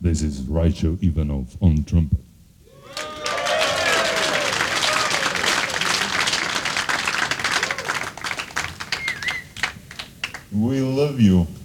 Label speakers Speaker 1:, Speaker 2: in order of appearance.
Speaker 1: This is Raicho Ivanov on trumpet. We love you.